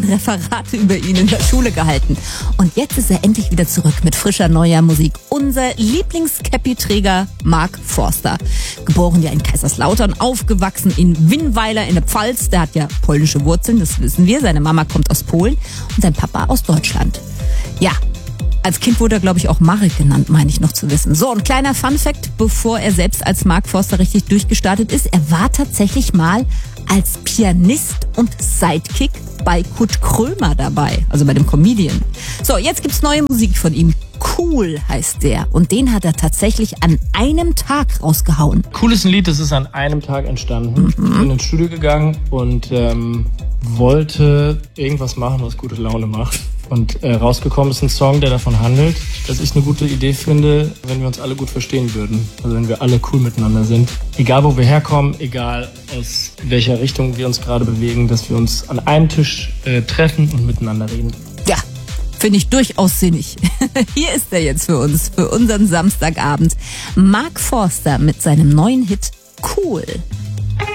Referate über ihn in der Schule gehalten. Und jetzt ist er endlich wieder zurück mit frischer neuer Musik. Unser Lieblings-Cappy-Träger Mark Forster. Geboren ja in Kaiserslautern, aufgewachsen in Winnweiler in der Pfalz. Der hat ja polnische Wurzeln, das wissen wir. Seine Mama kommt aus Polen und sein Papa aus Deutschland. Ja, als Kind wurde er, glaube ich, auch Marek genannt, meine ich noch zu wissen. So, ein kleiner Funfact, bevor er selbst als Mark Forster richtig durchgestartet ist. Er war tatsächlich mal als Pianist und Sidekick bei Kurt Krömer dabei, also bei dem Comedian. So, jetzt gibt's neue Musik von ihm. Cool heißt der. Und den hat er tatsächlich an einem Tag rausgehauen. Cool ist ein Lied, das ist an einem Tag entstanden. Ich bin ins Studio gegangen und wollte irgendwas machen, was gute Laune macht. Und rausgekommen ist ein Song, der davon handelt, dass ich eine gute Idee finde, wenn wir uns alle gut verstehen würden. Also wenn wir alle cool miteinander sind. Egal wo wir herkommen, egal aus welcher Richtung wir uns gerade bewegen, dass wir uns an einem Tisch treffen und miteinander reden. Ja, finde ich durchaus sinnig. Hier ist er jetzt für uns, für unseren Samstagabend. Mark Forster mit seinem neuen Hit Cool.